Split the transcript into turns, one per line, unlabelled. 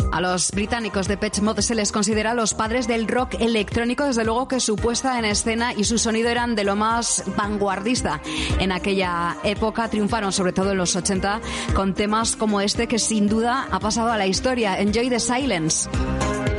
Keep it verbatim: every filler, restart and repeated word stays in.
A los británicos de Depeche Mode se les considera los padres del rock electrónico, desde luego que su puesta en escena y su sonido eran de lo más vanguardista. En aquella época triunfaron, sobre todo en los ochenta, con temas como este que sin duda ha pasado a la historia, Enjoy the Silence.